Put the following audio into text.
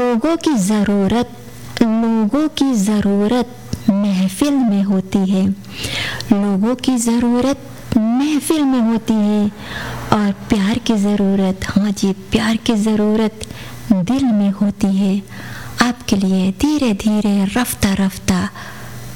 लोगों की ज़रूरत महफिल में होती है, लोगों की ज़रूरत महफिल में होती है। और प्यार की ज़रूरत, हाँ जी, प्यार की ज़रूरत दिल में होती है। आपके लिए धीरे धीरे रफ्ता रफ्ता